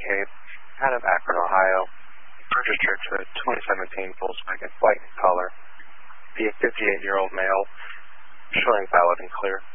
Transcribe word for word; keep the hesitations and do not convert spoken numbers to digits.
Kincaid, out of Akron, Ohio. Purchased her to a twenty seventeen Volkswagen white in color. Be a fifty-eight-year-old male, showing valid and clear.